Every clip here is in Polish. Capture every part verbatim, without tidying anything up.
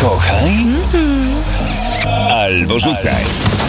Kochaj albo rzucaj.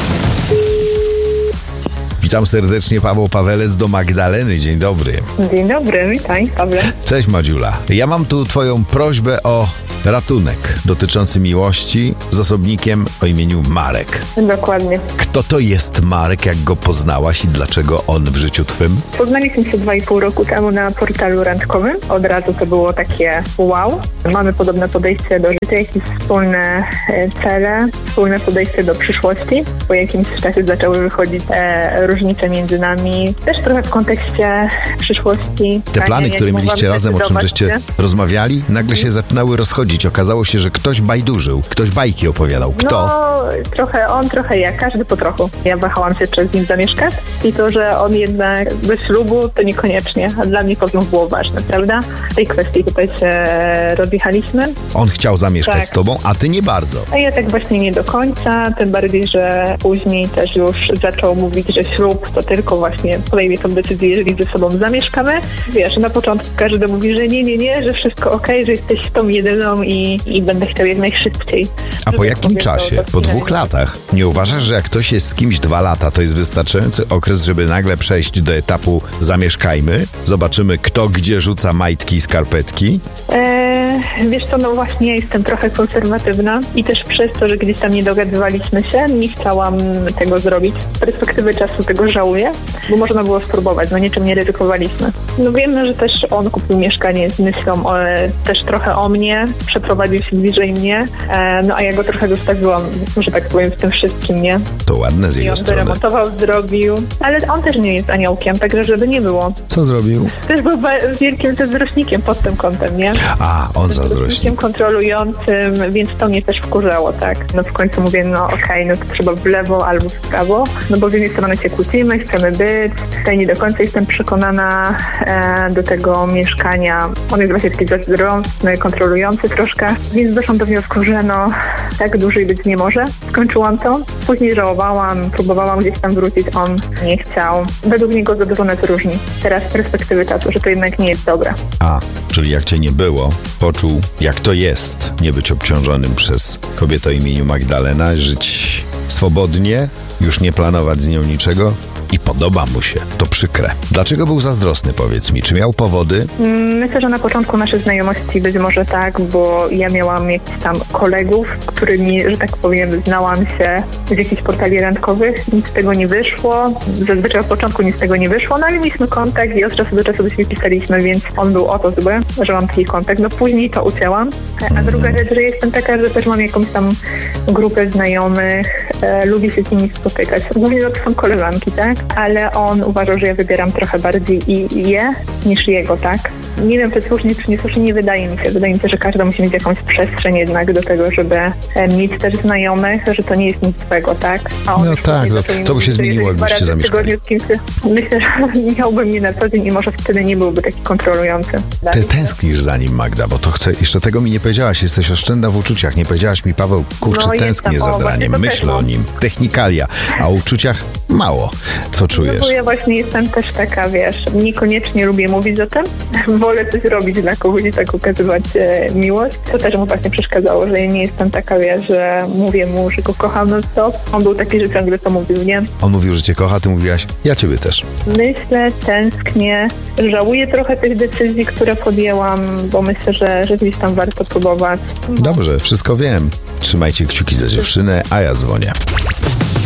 Witam serdecznie, Paweł Pawelec do Magdaleny. Dzień dobry. Dzień dobry, witaj, Pawle. Cześć, Madziula. Ja mam tu twoją prośbę o ratunek dotyczący miłości z osobnikiem o imieniu Marek. Dokładnie. Kto to jest Marek, jak go poznałaś i dlaczego on w życiu twym? Poznaliśmy się dwa i pół roku temu na portalu randkowym. Od razu to było takie wow. Mamy podobne podejście do życia, jakieś wspólne cele, wspólne podejście do przyszłości. Po jakimś czasie zaczęły wychodzić te różnice między nami. Też trochę w kontekście przyszłości. Te tak, plany, ja które mieliście razem, o czym żeście nie? rozmawiali, nagle się zaczynały rozchodzić. Okazało się, że ktoś bajdurzył, ktoś bajki opowiadał. Kto? No, trochę on, trochę ja, każdy po trochu. Ja wahałam się, czy z nim zamieszkać i to, że on jednak do ślubu, to niekoniecznie, a dla mnie to było ważne, prawda? W tej kwestii tutaj się rozjechaliśmy. On chciał zamieszkać tak. z tobą, a ty nie bardzo. A ja tak właśnie nie do końca, tym bardziej, że później też już zaczął mówić, że ślub to tylko właśnie podejmie tą decyzję, jeżeli ze sobą zamieszkamy. Wiesz, na początku każdy mówi, że nie, nie, nie, że wszystko okej, okay, że jesteś tą jedyną i, i będę chciał jak najszybciej. A po jakim czasie? Po dwóch latach? Nie uważasz, że jak ktoś jest z kimś dwa lata, to jest wystarczający okres, żeby nagle przejść do etapu zamieszkajmy? Zobaczymy, kto gdzie rzuca majtki i skarpetki? Eee, wiesz co, no właśnie ja jestem trochę konserwatywna i też przez to, że gdzieś tam nie dogadywaliśmy się, nie chciałam tego zrobić. Z perspektywy czasu tego żałuję, bo można było spróbować, no niczym nie ryzykowaliśmy. No wiemy, że też on kupił mieszkanie z myślą o, też trochę o mnie, przeprowadził się bliżej mnie, e, no a ja go trochę zostawiłam, że tak powiem, w tym wszystkim, nie? To ładne z I jego on strony. wyremontował, zrobił, ale on też nie jest aniołkiem, także żeby nie było. Co zrobił? Też był ba- wielkim zazdrośnikiem pod tym kątem, nie? A, on zazdrośnik. Zazdrośnikiem kontrolującym, więc to mnie też wkurzało, tak? No w końcu mówię, no okej, okay, no to trzeba w lewo albo w prawo, no bo z jednej strony się kłócimy, chcemy być, tutaj nie do końca jestem przekonana e, do tego mieszkania. On jest właśnie taki zazdrosny, kontrolujący troszkę, więc doszłam do wniosku, że no tak dłużej być nie może. Skończyłam to. Później żałowałam, próbowałam gdzieś tam wrócić, on nie chciał. Według niego za dużo nas różni. Teraz z perspektywy czasu, że to jednak nie jest dobre. A, czyli jak cię nie było, poczuł, jak to jest nie być obciążonym przez kobietę o imieniu Magdalena, żyć swobodnie, już nie planować z nią niczego i podoba mu się. To przykre. Dlaczego był zazdrosny, powiedz mi? Czy miał powody? Myślę, że na początku naszej znajomości być może tak, bo ja miałam jakichś tam kolegów, którymi, że tak powiem, znałam się z jakichś portali randkowych. Nic z tego nie wyszło. Zazwyczaj od początku nic z tego nie wyszło, no ale mieliśmy kontakt i od czasu do czasu do siebie pisaliśmy, więc on był o to zły, że mam taki kontakt. No później to ucięłam. A druga rzecz, że jestem taka, że też mam jakąś tam grupę znajomych, e, lubię się z nimi spotykać. Głównie to są koleżanki, tak? Ale on uważał, że ja wybieram trochę bardziej i je niż jego, tak? Nie wiem, czy słusznie, czy nie słusznie, nie wydaje mi się. Wydaje mi się, że każdy musi mieć jakąś przestrzeń jednak do tego, żeby mieć też znajomych, że to nie jest nic złego, tak? A on no tak, no, to by się zmieniło, jakbyście zamieszkali. Myślę, że miałby mnie na co dzień i może wtedy nie byłby taki kontrolujący. Ty tęsknisz za nim, Magda, bo to chcę, jeszcze tego mi nie powiedziałaś, jesteś oszczędna w uczuciach. Nie powiedziałaś mi, Paweł, kurczę, no, tęsknię za draniem, myślę o nim, technikalia, a o uczuciach mało. Co czujesz? No bo ja właśnie jestem też taka, wiesz, niekoniecznie lubię mówić o tym, wolę coś robić dla kogoś i tak ukazywać e, miłość. To też mu właśnie przeszkadzało, że ja nie jestem taka, wiesz, że mówię mu, że go kocham non stop. On był taki, że ciągle to mówił, nie? On mówił, że cię kocha, ty mówiłaś, ja ciebie też. Myślę, tęsknię, żałuję trochę tych decyzji, które podjęłam, bo myślę, że, że gdzieś tam warto próbować. Dobrze, wszystko wiem. Trzymajcie kciuki za dziewczynę, a ja dzwonię.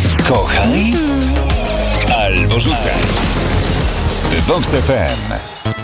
Kochaj albo rzucaj. Vox F M.